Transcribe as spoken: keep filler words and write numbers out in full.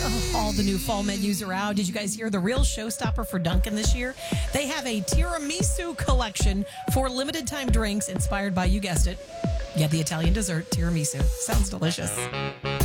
Oh, all the new fall menus are out. Did you guys hear the real showstopper for Dunkin' this year? They have a tiramisu collection for limited time drinks inspired by, you guessed it, yeah, the Italian dessert tiramisu. Sounds delicious.